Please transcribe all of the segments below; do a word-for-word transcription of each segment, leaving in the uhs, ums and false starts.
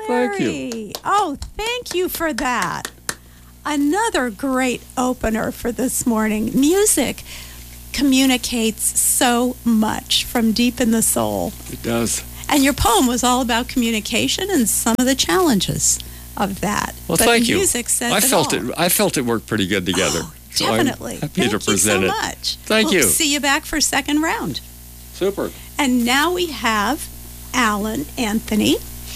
Thank you. Oh, thank you for that. Another great opener for this morning. Music communicates so much from deep in the soul. It does. And your poem was all about communication and some of the challenges of that. Well, but thank you. Music says I it felt all. it. I felt it worked pretty good together. Oh, So I'm definitely. happy Thank to you so present it. much. Thank we'll you. See you back for second round. Super. And now we have Alan Anthony.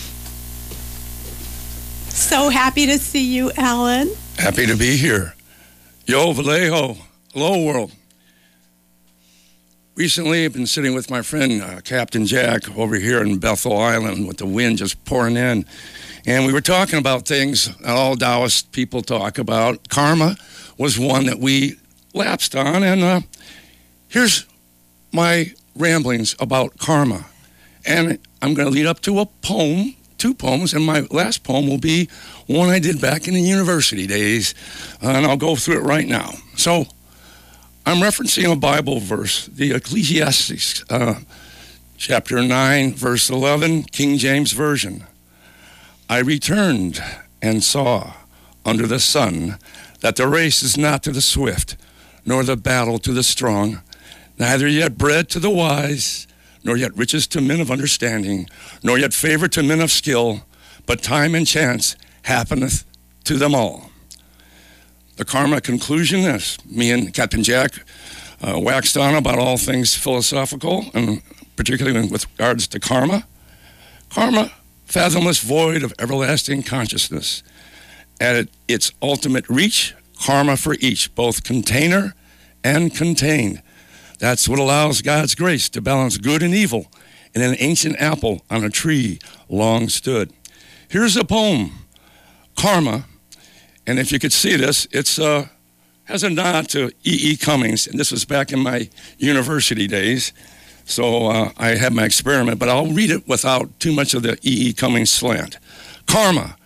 So happy to see you, Alan. Happy to be here. Yo, Vallejo. Hello, world. Recently, I've been sitting with my friend, uh, Captain Jack, over here in Bethel Island with the wind just pouring in. And we were talking about things all Taoist people talk about. Karma was one that we lapsed on. And uh, here's my ramblings about karma. And I'm going to lead up to a poem, two poems, and my last poem will be one I did back in the university days. Uh, and I'll go through it right now. So I'm referencing a Bible verse, the Ecclesiastes, uh, chapter nine, verse eleven, King James Version. I returned and saw under the sun that the race is not to the swift, nor the battle to the strong, neither yet bread to the wise, nor yet riches to men of understanding, nor yet favor to men of skill, but time and chance happeneth to them all. The karma conclusion, as me and Captain Jack uh, waxed on about all things philosophical, and particularly with regards to karma. Karma, fathomless void of everlasting consciousness. At its ultimate reach, karma for each, both container and contained. That's what allows God's grace to balance good and evil in an ancient apple on a tree long stood. Here's a poem, Karma. And if you could see this, it's uh, has a nod to E E. Cummings, and this was back in my university days. So uh, I had my experiment, but I'll read it without too much of the E E. Cummings slant. Karma,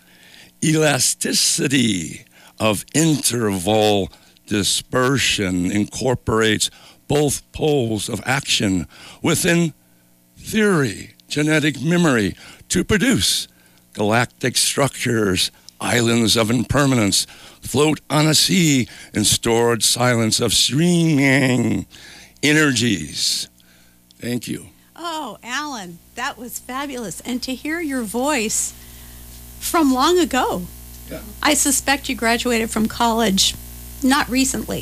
elasticity of interval dispersion incorporates both poles of action within theory, genetic memory, to produce galactic structures, islands of impermanence, float on a sea in stored silence of streaming energies. Thank you. Oh, Alan, that was fabulous. And to hear your voice from long ago. Yeah. I suspect you graduated from college not recently.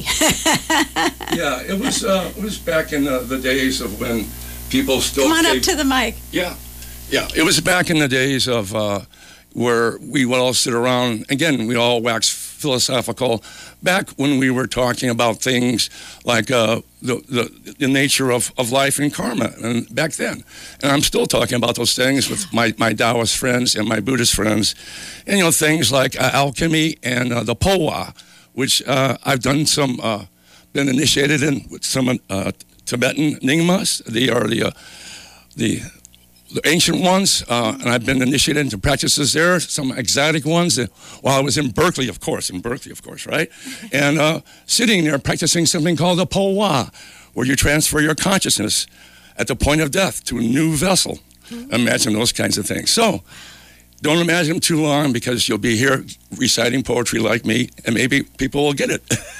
Yeah, it was uh, it was back in the, the days of when people still Come on take, up to the mic. Yeah, yeah. It was back in the days of uh, where we would all sit around. Again, we all wax philosophical. Back when we were talking about things like uh, the, the the nature of, of life and karma, and back then, and I'm still talking about those things with my, my Taoist friends and my Buddhist friends, and you know things like uh, alchemy and uh, the Powa, which uh, I've done some, uh, been initiated in with some uh, Tibetan Nyingmas. They are the uh, the the ancient ones, uh, and I've been initiated into practices there, some exotic ones, uh, while I was in Berkeley, of course, in Berkeley, of course, right? And uh, sitting there practicing something called the Po Wa, where you transfer your consciousness at the point of death to a new vessel. Mm-hmm. Imagine those kinds of things. So, don't imagine them too long, because you'll be here reciting poetry like me, and maybe people will get it.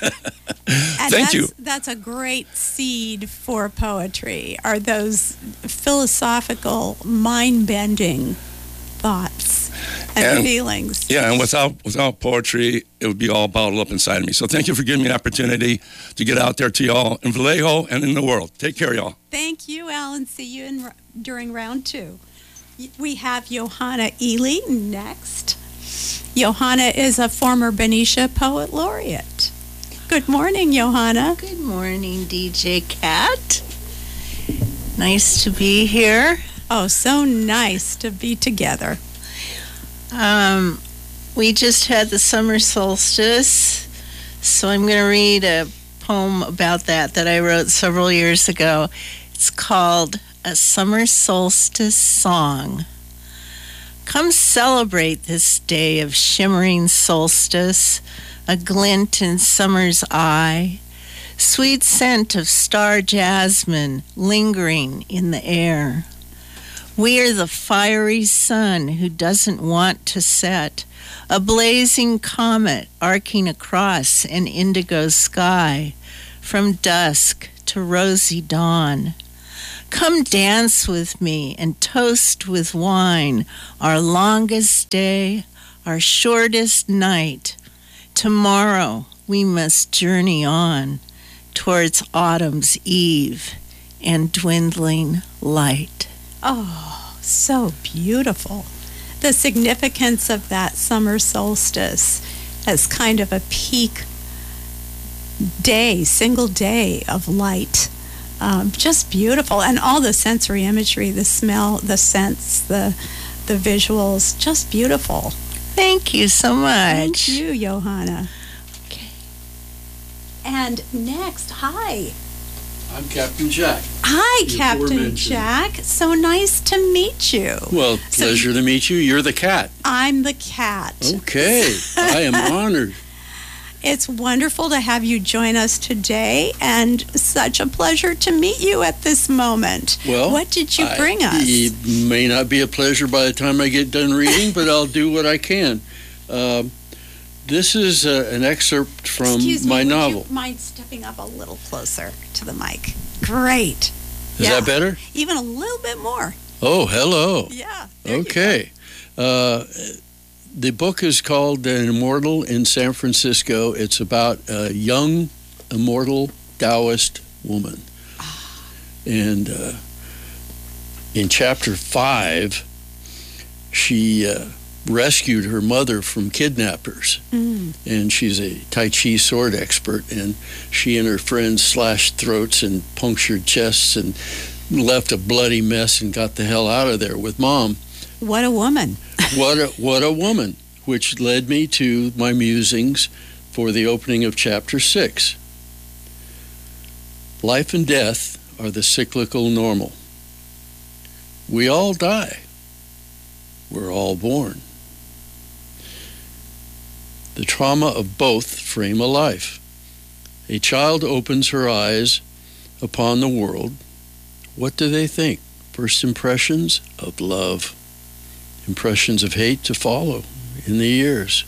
And Thank that's, you. That's a great seed for poetry, are those philosophical, mind-bending thoughts and, And- feelings. Yeah, and without without poetry, it would be all bottled up inside of me. So thank you for giving me an opportunity to get out there to y'all in Vallejo and in the world. Take care, y'all. Thank you, Alan. See you in, during round two. We have Johanna Ely next. Johanna is a former Benicia Poet Laureate. Good morning, Johanna. Good morning, D J Cat. Nice to be here. Oh, so nice to be together. Um, we just had the summer solstice, so I'm going to read a poem about that that I wrote several years ago. It's called A Summer Solstice Song. Come celebrate this day of shimmering solstice, a glint in summer's eye, sweet scent of star jasmine lingering in the air. We are the fiery sun who doesn't want to set, a blazing comet arcing across an indigo sky, from dusk to rosy dawn. Come dance with me and toast with wine our longest day, our shortest night. Tomorrow we must journey on towards autumn's eve and dwindling light. Oh, so beautiful. The significance of that summer solstice as kind of a peak day, single day of light. Um, just beautiful. And all the sensory imagery, the smell, the scents, the the visuals, just beautiful. Thank you so much. Thank you, Johanna. Okay. And next, hi. I'm Captain Jack. Hi, Your Captain aforementioned. Jack. So nice to meet you. Well, So- pleasure to meet you. You're the cat. I'm the cat. Okay. I am honored. It's wonderful to have you join us today, and such a pleasure to meet you at this moment. Well, what did you I- bring us? It may not be a pleasure by the time I get done reading, but I'll do what I can. Um, this is uh, an excerpt from Excuse me, my would novel. you mind stepping up a little closer to the mic? Great. Is Yeah. that better? Even a little bit more. Oh, hello. Yeah. there you go. Okay. Uh, the book is called An Immortal in San Francisco. It's about a young, immortal Taoist woman. And uh, in chapter five, she uh, rescued her mother from kidnappers. Mm. And she's a Tai Chi sword expert. And she and her friends slashed throats and punctured chests and left a bloody mess and got the hell out of there with Mom. What a woman. What a, what a woman, which led me to my musings for the opening of chapter six. Life and death are the cyclical normal. We all die. We're all born. The trauma of both frame a life. A child opens her eyes upon the world. What do they think? First impressions of love. Impressions of hate to follow in the years.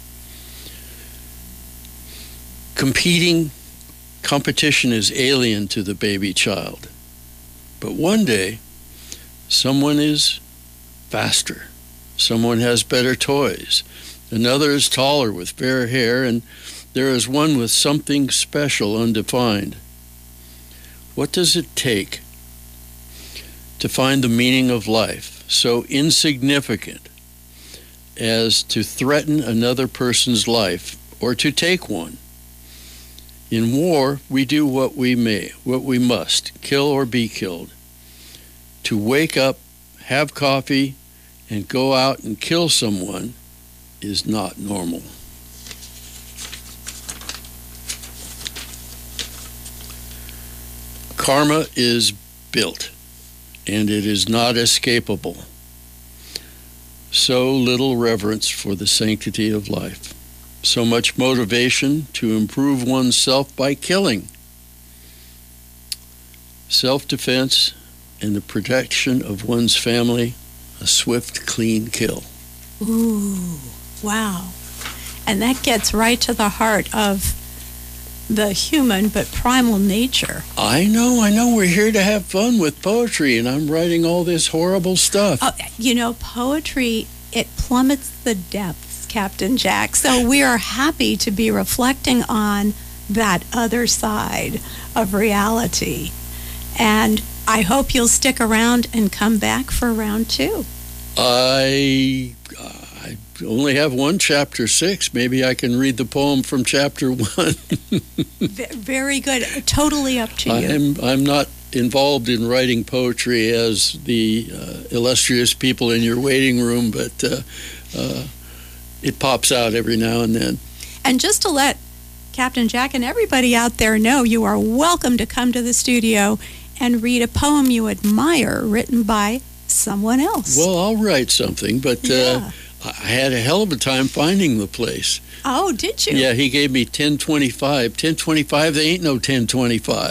Competing competition is alien to the baby child. But one day, someone is faster. Someone has better toys. Another is taller with fair hair, and there is one with something special undefined. What does it take to find the meaning of life so insignificant as to threaten another person's life or to take one? In war, we do what we may, what we must, kill or be killed. To wake up, have coffee, and go out and kill someone is not normal. Karma is built, and it is not escapable. So little reverence for the sanctity of life. So much motivation to improve oneself by killing. Self-defense and the protection of one's family, a swift, clean kill. Ooh, wow. And that gets right to the heart of the human but primal nature. I know, I know. We're here to have fun with poetry, and I'm writing all this horrible stuff. Oh, you know, poetry, it plummets the depths, Captain Jack. So we are happy to be reflecting on that other side of reality. And I hope you'll stick around and come back for round two. I, I only have one chapter six. Maybe I can read the poem from chapter one. V- very good. Totally up to you. I'm, I'm not involved in writing poetry as the uh, illustrious people in your waiting room, but uh, uh, it pops out every now and then. And just to let Captain Jack and everybody out there know, you are welcome to come to the studio and read a poem you admire written by someone else. Well, I'll write something, but Yeah. uh, I had a hell of a time finding the place. Oh, did you? Yeah, he gave me ten twenty-five. ten twenty-five, they ain't no ten twenty-five.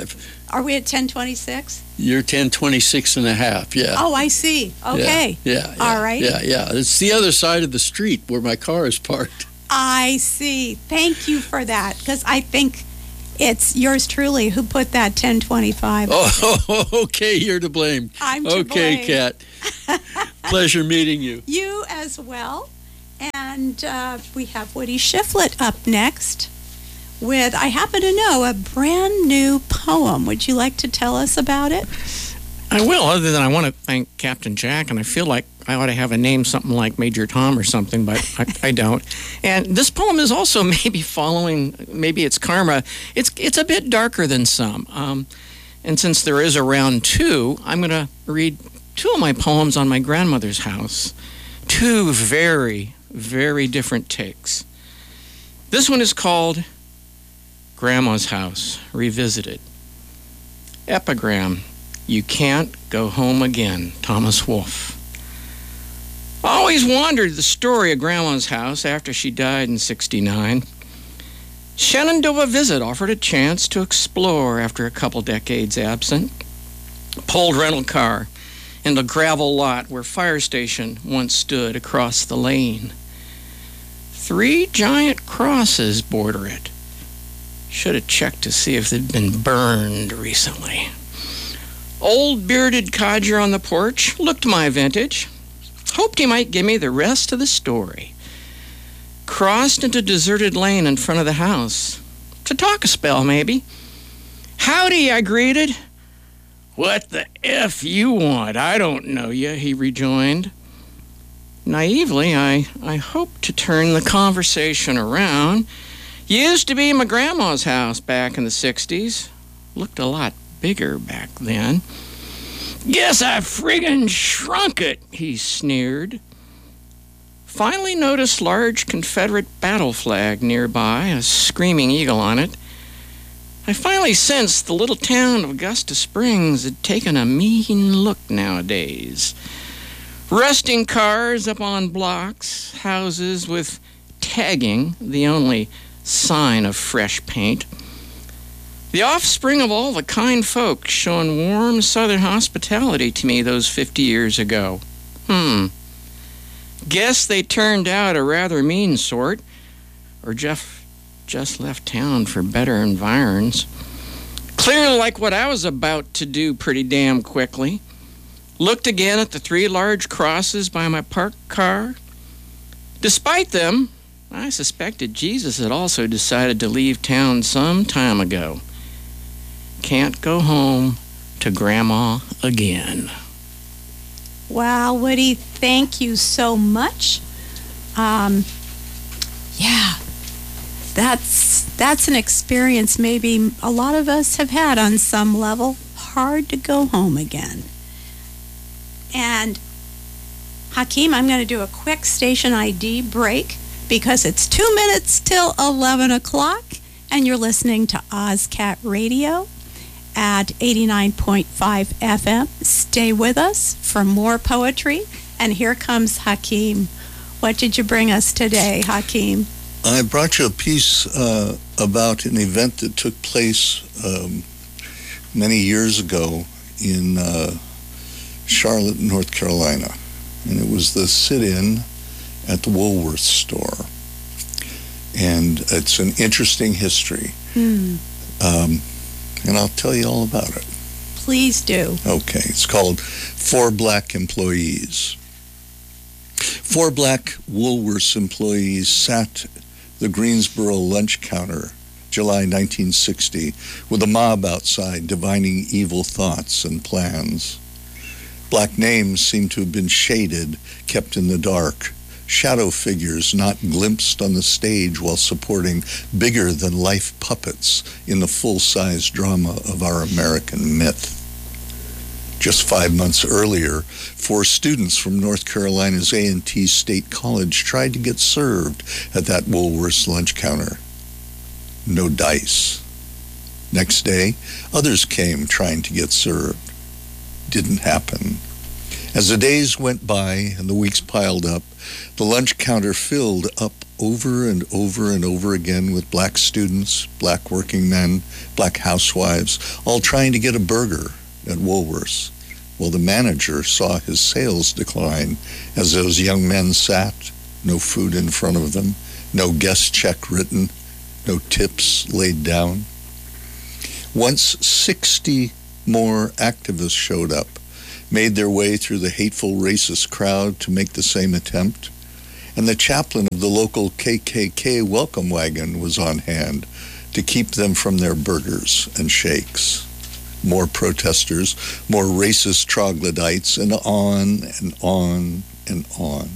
Are we at ten twenty-six? You're ten twenty-six and a half, yeah. Oh, I see. Okay. Yeah, yeah, yeah. All right. Yeah, yeah. It's the other side of the street where my car is parked. I see. Thank you for that, because I think it's yours truly who put that ten twenty-five. Oh, okay, you're to blame. I'm to okay, blame. Kat. Pleasure meeting you. You as well. And uh, we have Woody Shiflett up next with, I happen to know, a brand new poem. Would you like to tell us about it? I will, other than I want to thank Captain Jack, and I feel like I ought to have a name something like Major Tom or something, but I, I don't. And this poem is also maybe following, maybe it's karma. It's it's a bit darker than some. Um, and since there is a round two, I'm going to read two of my poems on my grandmother's house. Two very, very different takes. This one is called Grandma's House Revisited. Epigram. You can't go home again. Thomas Wolfe. I always wondered the story of Grandma's house after she died in sixty-nine. Shenandoah Visit offered a chance to explore after a couple decades absent. Pulled rental car in the gravel lot where fire station once stood across the lane. Three giant crosses border it. Should have checked to see if they'd been burned recently. Old bearded codger on the porch looked my vintage. Hoped he might give me the rest of the story. Crossed into deserted lane in front of the house. To talk a spell, maybe. Howdy, I greeted. What the F you want? I don't know you, he rejoined. Naively, I, I hoped to turn the conversation around. Used to be my grandma's house back in the sixties. Looked a lot bigger back then. Guess I friggin' shrunk it, he sneered. Finally noticed large Confederate battle flag nearby, a screaming eagle on it. I finally sensed the little town of Augusta Springs had taken a mean look nowadays. Rusting cars up on blocks, houses with tagging, the only sign of fresh paint. The offspring of all the kind folk showing warm southern hospitality to me those fifty years ago. Hmm. Guess they turned out a rather mean sort, or Jeff just left town for better environs. Clearly like what I was about to do pretty damn quickly. Looked again at the three large crosses by my parked car. Despite them, I suspected Jesus had also decided to leave town some time ago. Can't go home to Grandma again. Wow, Woody, thank you so much. Um, yeah, that's that's an experience maybe a lot of us have had on some level. Hard to go home again. And Hakeem, I'm going to do a quick station I D break because it's two minutes till eleven o'clock, and you're listening to OzCat Radio at eighty-nine point five F M. Stay with us for more poetry. And here comes Hakeem. What did you bring us today, Hakeem? I brought you a piece uh, about an event that took place um, many years ago in uh, Charlotte, North Carolina. And it was the sit-in at the Woolworth store. And it's an interesting history. Hmm. Um, and I'll tell you all about it. Please do. Okay, it's called Four Black Employees. Four black Woolworths employees sat the Greensboro lunch counter, July nineteen sixty, with a mob outside divining evil thoughts and plans. Black names seemed to have been shaded, kept in the dark. Shadow figures not glimpsed on the stage while supporting bigger-than-life puppets in the full-size drama of our American myth. Just five months earlier, four students from North Carolina's A and T State College tried to get served at that Woolworth's lunch counter. No dice. Next day, others came trying to get served. Didn't happen. As the days went by and the weeks piled up, the lunch counter filled up over and over and over again with black students, black working men, black housewives, all trying to get a burger at Woolworth's. Well, the manager saw his sales decline as those young men sat, no food in front of them, no guest check written, no tips laid down. Once sixty more activists showed up, made their way through the hateful racist crowd to make the same attempt, and the chaplain of the local K K K welcome wagon was on hand to keep them from their burgers and shakes. More protesters, more racist troglodytes, and on and on and on.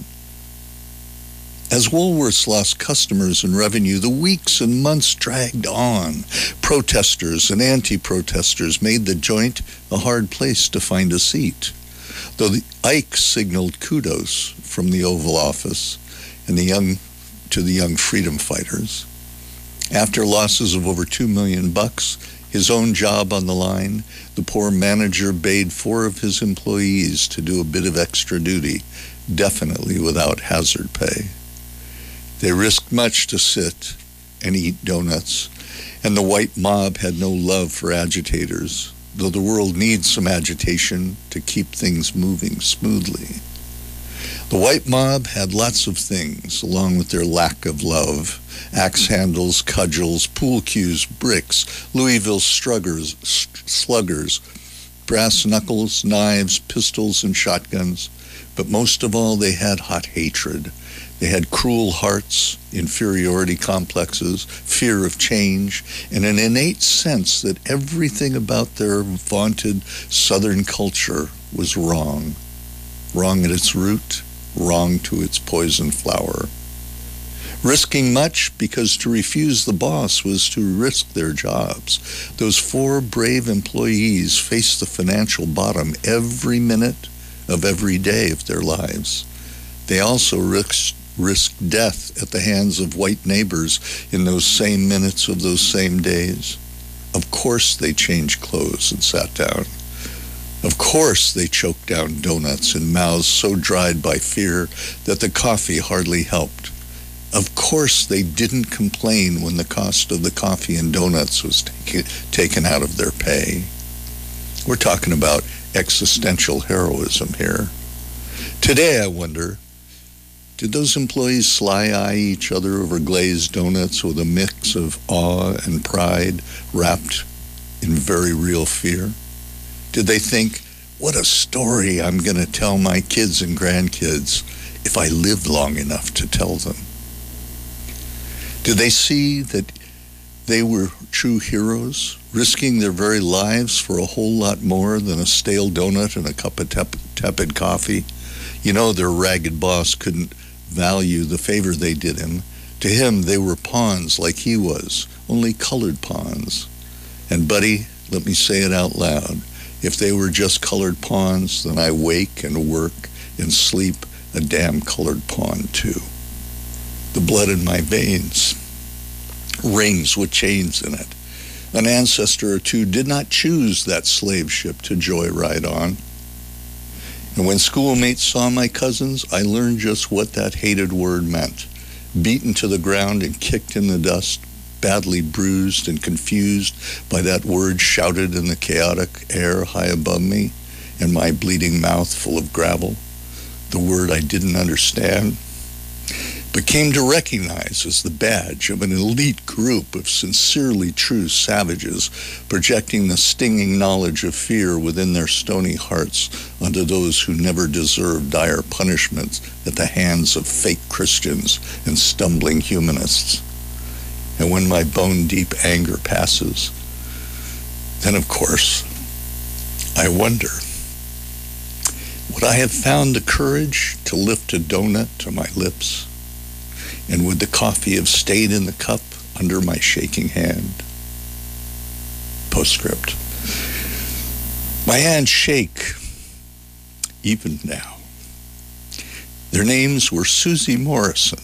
As Woolworths lost customers and revenue, the weeks and months dragged on. Protesters and anti-protesters made the joint a hard place to find a seat. Though the Ike signaled kudos from the Oval Office and the young to the young freedom fighters. After losses of over two million bucks, his own job on the line, the poor manager bade four of his employees to do a bit of extra duty, definitely without hazard pay. They risked much to sit and eat donuts, and the white mob had no love for agitators, though the world needs some agitation to keep things moving smoothly. The white mob had lots of things, along with their lack of love: axe handles, cudgels, pool cues, bricks, Louisville sluggers, sluggers, brass knuckles, knives, pistols, and shotguns. But most of all, they had hot hatred. They had cruel hearts, inferiority complexes, fear of change, and an innate sense that everything about their vaunted Southern culture was wrong. Wrong at its root, wrong to its poison flower. Risking much because to refuse the boss was to risk their jobs. Those four brave employees faced the financial bottom every minute of every day of their lives. They also risked risked death at the hands of white neighbors in those same minutes of those same days. Of course they changed clothes and sat down. Of course they choked down donuts in mouths so dried by fear that the coffee hardly helped. Of course they didn't complain when the cost of the coffee and donuts was take, taken out of their pay. We're talking about existential heroism here. Today, I wonder, did those employees sly-eye each other over glazed donuts with a mix of awe and pride wrapped in very real fear? Did they think, what a story I'm going to tell my kids and grandkids if I live long enough to tell them? Did they see that they were true heroes, risking their very lives for a whole lot more than a stale donut and a cup of tep- tepid coffee? You know, their ragged boss couldn't value the favor they did him. To him, they were pawns like he was, only colored pawns. And buddy, let me say it out loud, if they were just colored pawns, then I wake and work and sleep a damn colored pawn too. The blood in my veins rings with chains in it. An ancestor or two did not choose that slave ship to joyride on. And when schoolmates saw my cousins, I learned just what that hated word meant. Beaten to the ground and kicked in the dust, badly bruised and confused by that word shouted in the chaotic air high above me, and my bleeding mouth full of gravel, the word I didn't understand, but came to recognize as the badge of an elite group of sincerely true savages projecting the stinging knowledge of fear within their stony hearts onto those who never deserved dire punishment at the hands of fake Christians and stumbling humanists. And when my bone-deep anger passes, then of course, I wonder, would I have found the courage to lift a donut to my lips? And would the coffee have stayed in the cup under my shaking hand? Postscript. My hands shake, even now. Their names were Susie Morrison,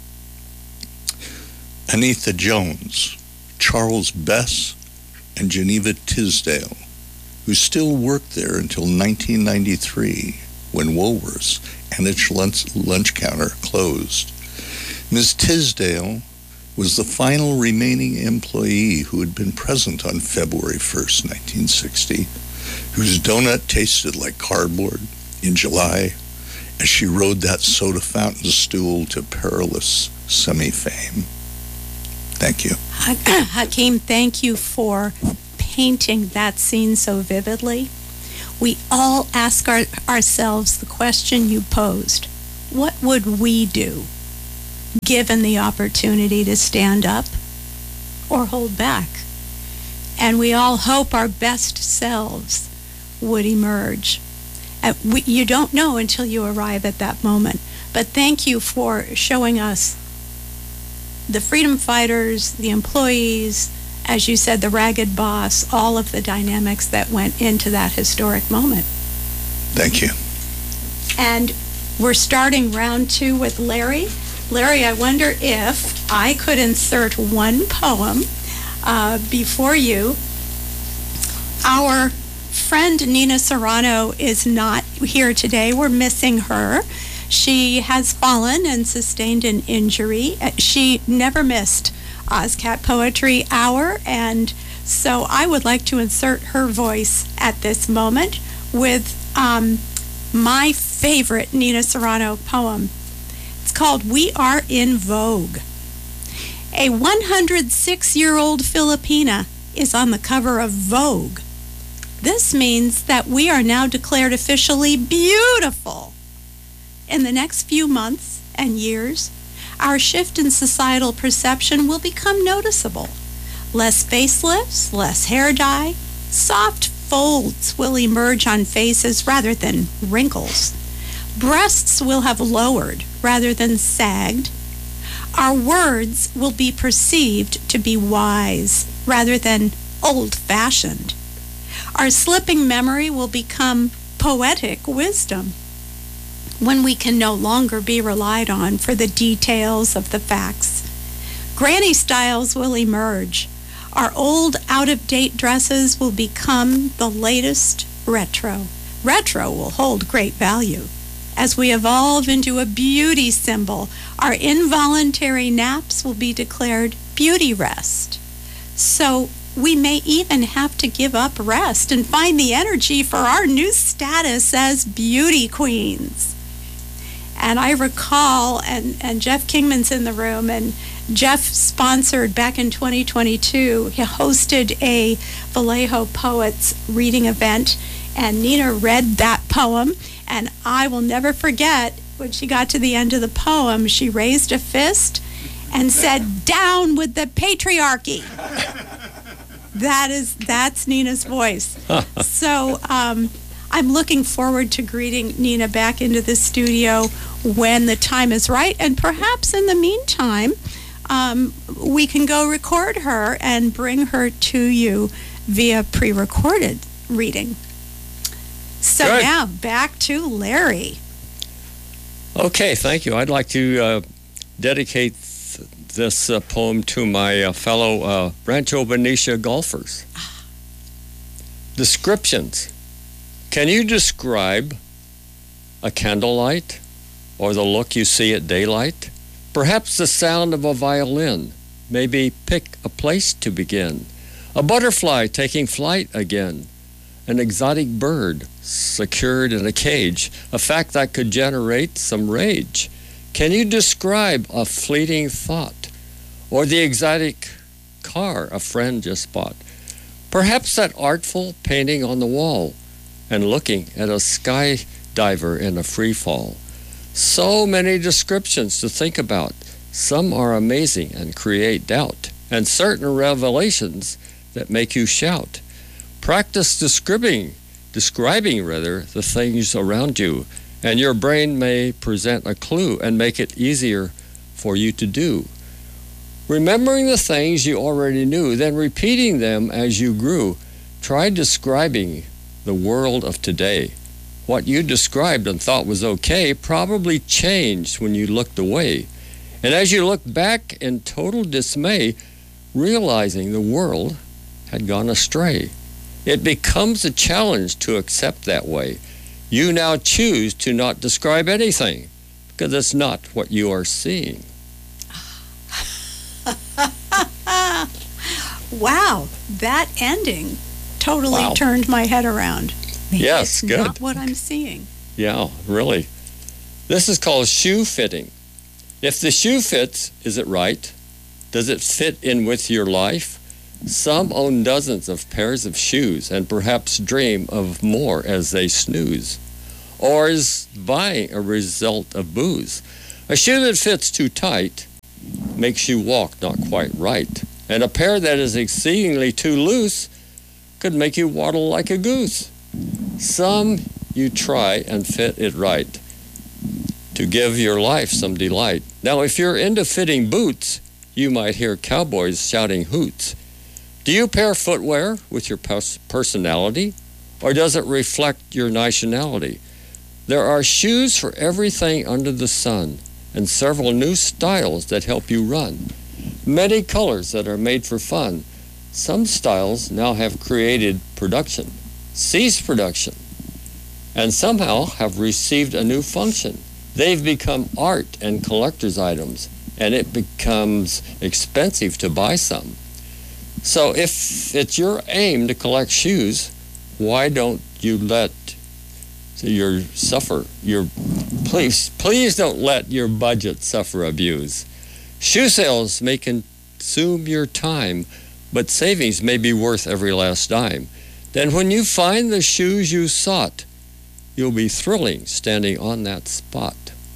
Anitha Jones, Charles Bess, and Geneva Tisdale, who still worked there until nineteen ninety-three, when Woolworth's and its lunch, lunch counter closed. Miz Tisdale was the final remaining employee who had been present on February first, nineteen sixty, whose donut tasted like cardboard in July as she rode that soda fountain stool to perilous semi-fame. Thank you. Hakeem, thank you for painting that scene so vividly. We all ask our, ourselves the question you posed. What would we do given the opportunity to stand up or hold back? And we all hope our best selves would emerge. Uh, we, you don't know until you arrive at that moment. But thank you for showing us the freedom fighters, the employees, as you said, the ragged boss, all of the dynamics that went into that historic moment. Thank you. And we're starting round two with Larry. Larry, I wonder if I could insert one poem uh, before you. Our friend Nina Serrano is not here today. We're missing her. She has fallen and sustained an injury. She never missed OzCat Poetry Hour, and so I would like to insert her voice at this moment with um, my favorite Nina Serrano poem. It's called We Are in Vogue. A one hundred six-year-old Filipina is on the cover of Vogue. This means that we are now declared officially beautiful. In the next few months and years, our shift in societal perception will become noticeable. Less facelifts, less hair dye, soft folds will emerge on faces rather than wrinkles. Breasts will have lowered rather than sagged. Our words will be perceived to be wise rather than old-fashioned. Our slipping memory will become poetic wisdom when we can no longer be relied on for the details of the facts. Granny styles will emerge. Our old, out-of-date dresses will become the latest retro. Retro will hold great value. As we evolve into a beauty symbol, our involuntary naps will be declared beauty rest. So we may even have to give up rest and find the energy for our new status as beauty queens. And I recall, and, and Jeff Kingman's in the room, and Jeff sponsored back in twenty twenty-two, he hosted a Vallejo Poets reading event, and Nina read that poem, and I will never forget, when she got to the end of the poem, she raised a fist and said, "Down with the patriarchy." That is, that's Nina's voice. So um, I'm looking forward to greeting Nina back into the studio when the time is right, and perhaps in the meantime, um, we can go record her and bring her to you via pre-recorded reading. So Good. now, back to Larry. Okay, thank you. I'd like to uh, dedicate th- this uh, poem to my uh, fellow uh, Rancho Benicia golfers. Descriptions. Can you describe a candlelight or the look you see at daylight? Perhaps the sound of a violin. Maybe pick a place to begin. A butterfly taking flight again. An exotic bird secured in a cage, a fact that could generate some rage. Can you describe a fleeting thought or the exotic car a friend just bought? Perhaps that artful painting on the wall and looking at a skydiver in a free fall. So many descriptions to think about. Some are amazing and create doubt, and certain revelations that make you shout. Practice describing, describing rather, the things around you, and your brain may present a clue and make it easier for you to do. Remembering the things you already knew, then repeating them as you grew. Try describing the world of today. What you described and thought was okay probably changed when you looked away. And as you look back in total dismay, realizing the world had gone astray. It becomes a challenge to accept that way. You now choose to not describe anything because it's not what you are seeing. Wow, that ending totally Wow. turned my head around. Maybe Yes, it's good. not what I'm seeing. Yeah, really. This is called shoe fitting. If the shoe fits, is it right? Does it fit in with your life? Some own dozens of pairs of shoes and perhaps dream of more as they snooze. Or is buying a result of booze? A shoe that fits too tight makes you walk not quite right. And a pair that is exceedingly too loose could make you waddle like a goose. Some you try and fit it right to give your life some delight. Now, if you're into fitting boots, you might hear cowboys shouting hoots. Do you pair footwear with your pers- personality, or does it reflect your nationality? There are shoes for everything under the sun, and several new styles that help you run. Many colors that are made for fun. Some styles now have created production, ceased production, and somehow have received a new function. They've become art and collector's items, and it becomes expensive to buy some. So if it's your aim to collect shoes, why don't you let your suffer your please please don't let your budget suffer abuse. Shoe sales may consume your time, but savings may be worth every last dime. Then when you find the shoes you sought, you'll be thrilling standing on that spot.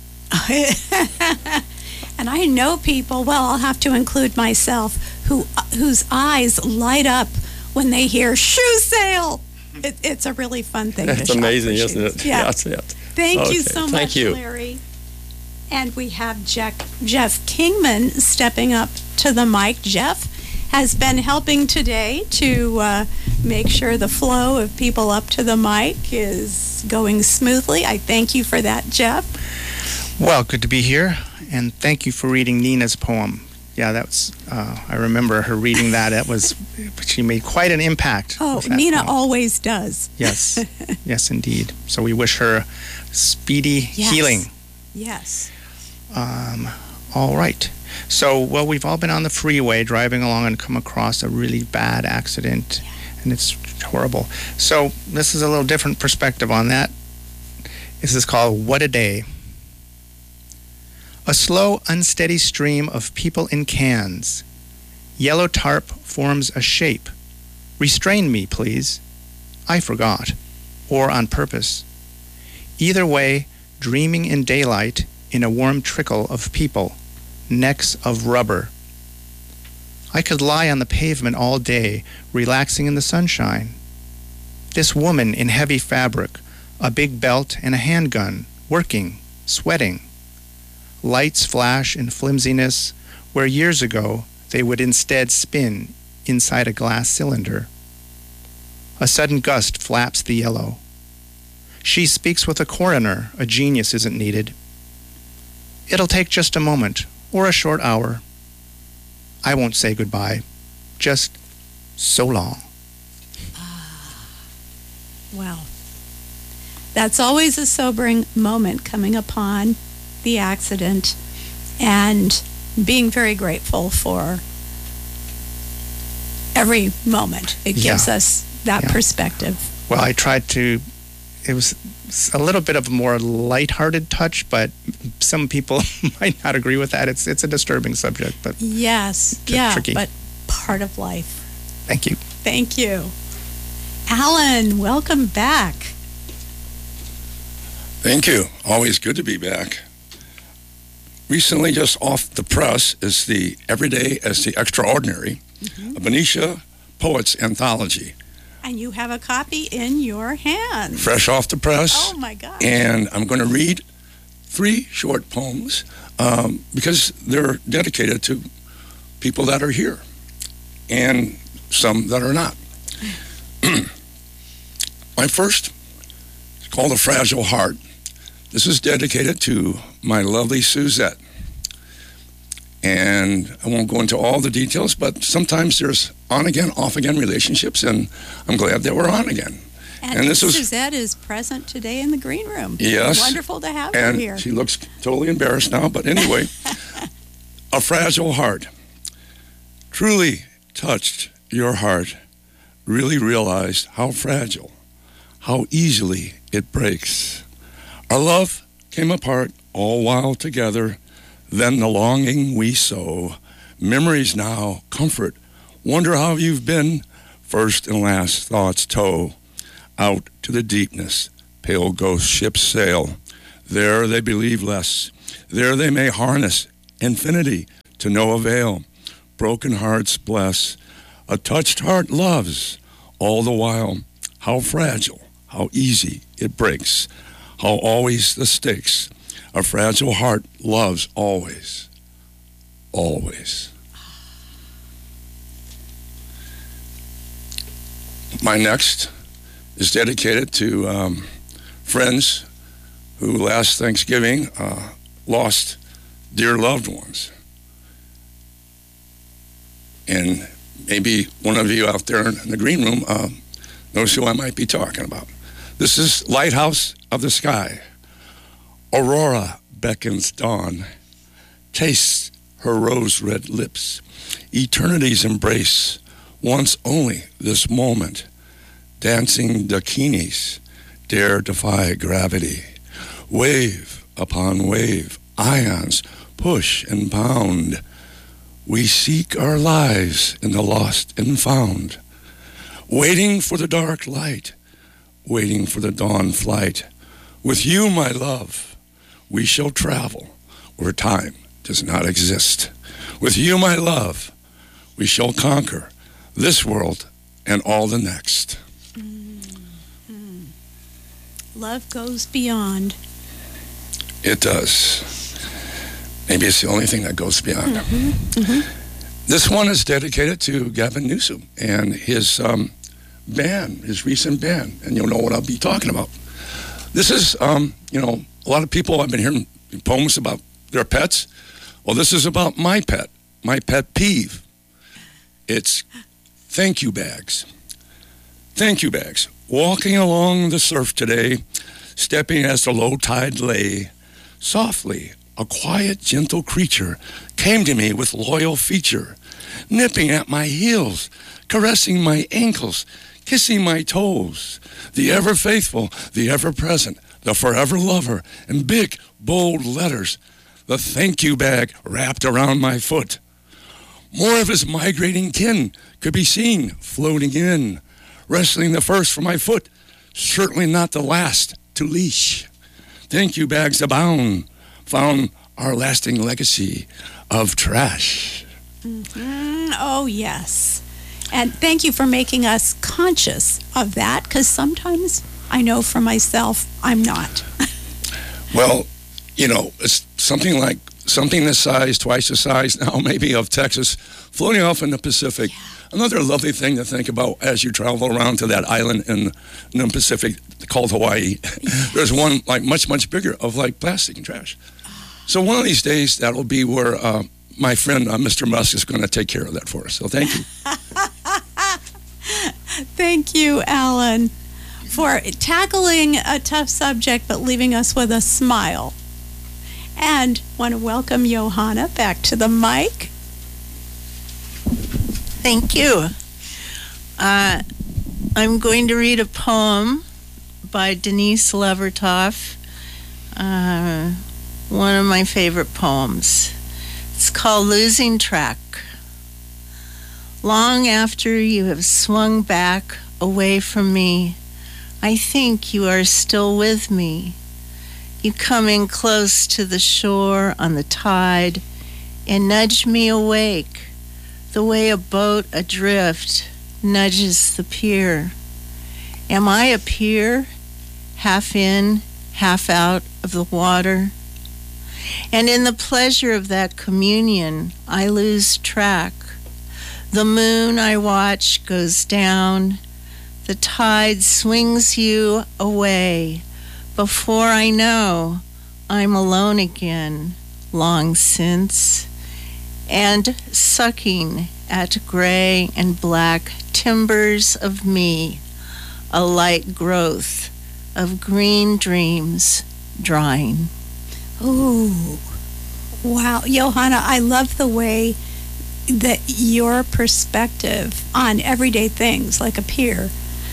And I know people, well, I'll have to include myself, who whose eyes light up when they hear shoe sale. It, it's a really fun thing to That's shop amazing, for isn't shoes. it? Yeah. That's it. Thank Okay, you so thank much, you. Larry. And we have Jeff, Jeff Kingman stepping up to the mic. Jeff has been helping today to uh, make sure the flow of people up to the mic is going smoothly. I thank you for that, Jeff. Well, good to be here, and thank you for reading Nina's poem. Yeah, that was, uh, I remember her reading that. It was, she made quite an impact. Oh, with that Nina poem. always does. Yes, yes, indeed. So we wish her speedy Yes. healing. Yes. Um, all right. So, well, we've all been on the freeway driving along and come across a really bad accident, and it's horrible. So this is a little different perspective on that. This is called What a Day. A slow, unsteady stream of people in cans. Yellow tarp forms a shape. Restrain me, please. I forgot. Or on purpose. Either way, dreaming in daylight in a warm trickle of people. Necks of rubber. I could lie on the pavement all day, relaxing in the sunshine. This woman in heavy fabric, a big belt and a handgun, working, sweating. Lights flash in flimsiness where years ago they would instead spin inside a glass cylinder. A sudden gust flaps the yellow. She speaks with a coroner. A genius isn't needed. It'll take just a moment or a short hour. I won't say goodbye. Just so long. Well, that's always a sobering moment coming upon the accident, and being very grateful for every moment. It gives Yeah. us that Yeah. perspective. Well, I tried to, it was a little bit of a more lighthearted touch, but some people might not agree with that. It's it's a disturbing subject, but Yes, Tr- yeah, tricky. but part of life. thank you. Thank you. Alan, welcome back. Thank you. Always good to be back. Recently, just off the press, is the Everyday as the Extraordinary, a Benicia Poets Anthology. And you have a copy in your hand. Fresh off the press. Oh, my gosh. And I'm going to read three short poems um, because they're dedicated to people that are here and some that are not. My first is called A Fragile Heart. This is dedicated to my lovely Suzette. And I won't go into all the details, but sometimes there's on-again, off-again relationships, and I'm glad that we're on again. And, and this is- Suzette is present today in the green room. Yes. Wonderful to have her And here. she looks totally embarrassed now, but anyway. A Fragile Heart. Truly touched your heart really realized how fragile, how easily it breaks. Our love came apart all while together, then the longing we sow. Memories now, comfort, wonder how you've been. First and last thoughts tow out to the deepness, pale ghost ships sail. There they believe less, there they may harness infinity to no avail. Broken hearts bless, a touched heart loves, all the while how fragile, how easy it breaks, how always the stakes. A fragile heart loves always, always. My next is dedicated to um, friends who last Thanksgiving uh, lost dear loved ones. And maybe one of you out there in the green room uh, knows who I might be talking about. This is Lighthouse of the Sky. Aurora beckons dawn, tastes her rose-red lips. Eternity's embrace, once only this moment. Dancing dakinis dare defy gravity. Wave upon wave, ions push and pound. We seek our lives in the lost and found. Waiting for the dark light, waiting for the dawn flight. With you, my love, we shall travel where time does not exist. With you, my love, we shall conquer this world and all the next. Mm-hmm. Love goes beyond. It does. Maybe it's the only thing that goes beyond. Mm-hmm. Mm-hmm. This one is dedicated to Gavin Newsom and his um, band, his recent band, and you'll know what I'll be talking about. This is, um, you know, a lot of people have been hearing poems about their pets. Well, this is about my pet, my pet peeve. It's thank you bags. Thank you bags. Walking along the surf today, stepping as the low tide lay, softly, a quiet, gentle creature came to me with loyal feature, nipping at my heels, caressing my ankles, kissing my toes. The ever-faithful, the ever-present, the forever lover, in big, bold letters, the thank you bag wrapped around my foot. More of his migrating kin could be seen floating in, wrestling the first from my foot, certainly not the last to leash. Thank you bags abound, found our lasting legacy of trash. Mm-hmm. Oh, yes. And thank you for making us conscious of that, because sometimes I know for myself I'm not. Well, you know, it's something like something the size, twice the size now maybe of Texas, floating off in the Pacific. Yeah. Another lovely thing to think about as you travel around to that island in, in the Pacific called Hawaii. There's one like much, much bigger of like plastic and trash. So one of these days, that'll be where uh, my friend uh, Mister Musk is going to take care of that for us. So thank you. Thank you, Alan, for tackling a tough subject but leaving us with a smile. And want to welcome Johanna back to the mic. Thank you. Uh, I'm going to read a poem by Denise Levertov, uh, one of my favorite poems. It's called Losing Track. Long after you have swung back away from me, I think you are still with me. You come in close to the shore on the tide and nudge me awake, the way a boat adrift nudges the pier. Am I a pier, half in, half out of the water? And in the pleasure of that communion, I lose track. The moon I watch goes down. The tide swings you away. Before I know, I'm alone again, long since, and sucking at gray and black timbers of me, a light growth of green dreams drying. Ooh, wow. Johanna, I love the way that your perspective on everyday things like a pier,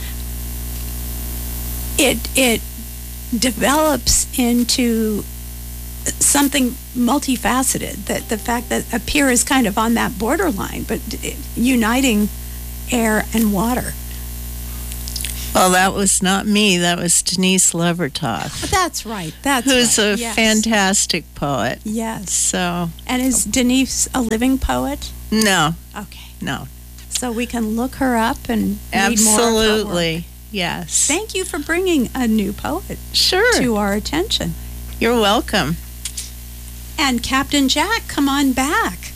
it it develops into something multifaceted. That the fact that a pier is kind of on that borderline, but uniting air and water. Well, that was not me. That was Denise Levertov, That's right. That's who's right. a Yes. fantastic poet. Yes. So, And is Denise a living poet? no, Okay. no. So we can look her up and read more of her work. Absolutely. Yes. Thank you for bringing a new poet Sure. to our attention. You're welcome. And Captain Jack, come on back.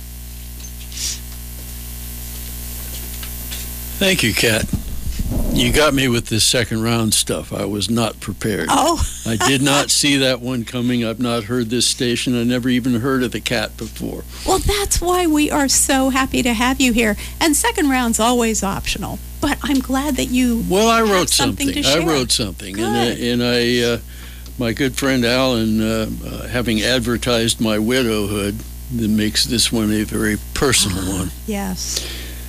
Thank you, Kat. You got me with this second round stuff. I was not prepared. Oh, I did not see that one coming. I've not heard this station. I never even heard of the Cat before. well, that's why we are so happy to have you here. And second round's always optional, but I'm glad that you Well, I have wrote something something. to I share. wrote something, and I, Good. and I, uh, my good friend Alan, uh, uh, having advertised my widowhood, that makes this one a very personal one. Yes.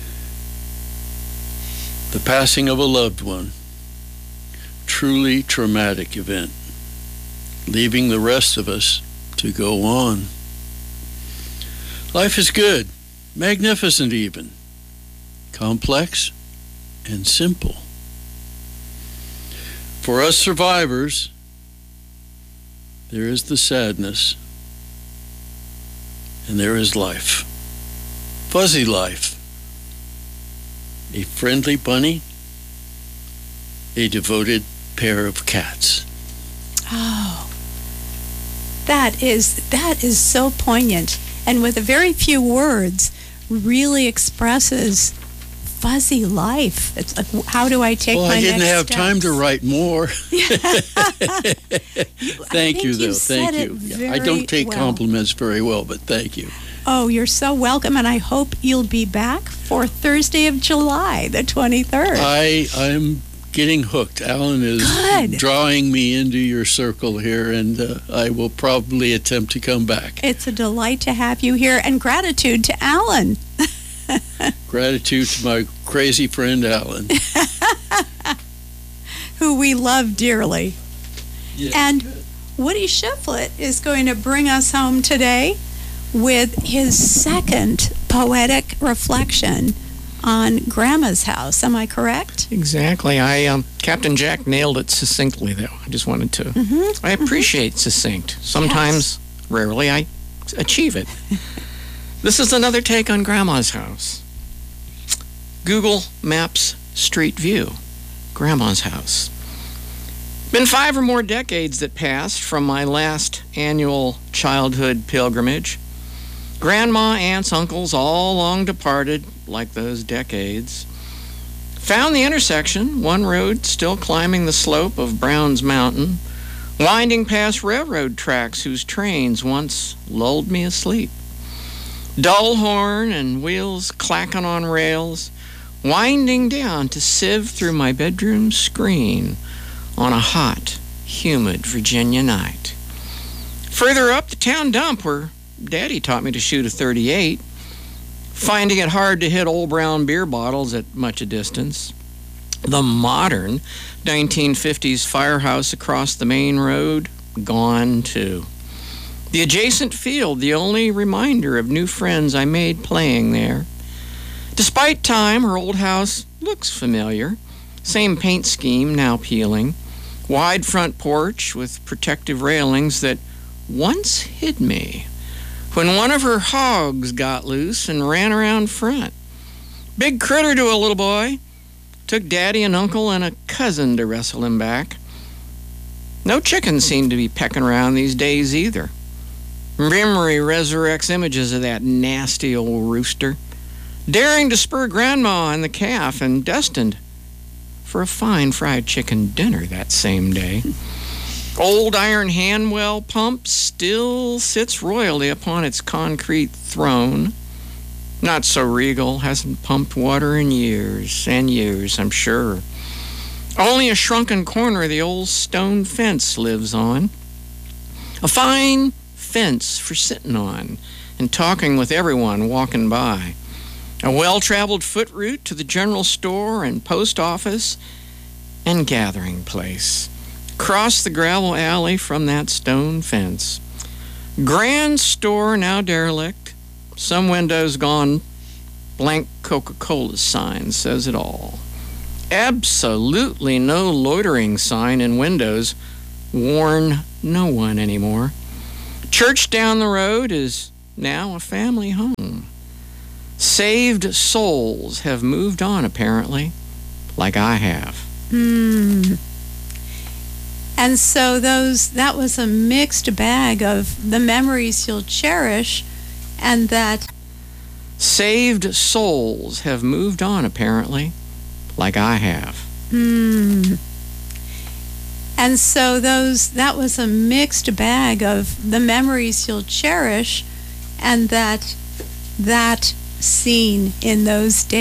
The passing of a loved one, truly traumatic event, leaving the rest of us to go on. Life is good, magnificent even, complex and simple. For us survivors, there is the sadness, and there is life. Fuzzy life. A friendly bunny, a devoted pair of cats. Oh, that is that is so poignant, and with a very few words, really expresses fuzzy life. It's like, how do I take Well, my I didn't next have time to steps? write more. Thank you, think you though. Thank said it you. Yeah, I very don't take well. compliments very well, but thank you. Oh, you're so welcome, and I hope you'll be back for Thursday of July, the twenty-third. I I'm getting hooked. Alan is Good. drawing me into your circle here, and uh, I will probably attempt to come back. It's a delight to have you here, and gratitude to Alan. Gratitude to my crazy friend Alan. Who we love dearly. Yeah. And Woody Shiflett is going to bring us home today with his second poetic reflection on Grandma's house. Am I correct? Exactly. I um, Captain Jack nailed it succinctly, though. I just wanted to. Mm-hmm. I appreciate succinct. Sometimes, rarely, I achieve it. This is another take on Grandma's house. Google Maps Street View. Grandma's house. Been five or more decades that passed from my last annual childhood pilgrimage. Grandma, aunts, uncles, all long departed, like those decades. Found the intersection, one road still climbing the slope of Brown's Mountain, winding past railroad tracks whose trains once lulled me asleep. Dull horn and wheels clacking on rails, winding down to sieve through my bedroom screen on a hot, humid Virginia night. Further up, the town dump where Daddy taught me to shoot a thirty-eight, finding it hard to hit old brown beer bottles at much a distance. The modern nineteen fifties firehouse across the main road, gone too. The adjacent field, the only reminder of new friends I made playing there. Despite time, her old house looks familiar. Same paint scheme, now peeling. Wide front porch with protective railings that once hid me when one of her hogs got loose and ran around front. Big critter to a little boy. Took Daddy and Uncle and a cousin to wrestle him back. No chickens seem to be pecking around these days either. Memory resurrects images of that nasty old rooster, daring to spur Grandma and the calf and destined for a fine fried chicken dinner that same day. Old iron hand well pump still sits royally upon its concrete throne. Not so regal, hasn't pumped water in years and years, I'm sure. Only a shrunken corner of the old stone fence lives on. A fine fence for sitting on, and talking with everyone walking by. A well-traveled foot route to the general store and post office and gathering place. Cross the gravel alley from that stone fence. Grand store now derelict. Some windows gone. Blank Coca-Cola sign says it all. Absolutely no loitering sign in windows. Warn no one anymore. Church down the road is now a family home. Saved souls have moved on, apparently, like I have. Hmm. And so those that was a mixed bag of the memories you'll cherish, and that saved souls have moved on, apparently, like I have. Hmm. And so those that was a mixed bag of the memories you'll cherish, and that that scene in those days.